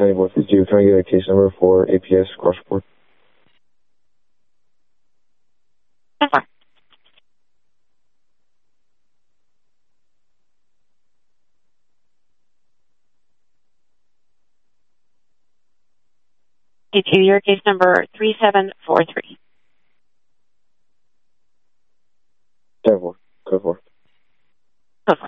County 152. Can I get a case number for APS cross report? Number. Your case number 3743. 10-4. Go for it.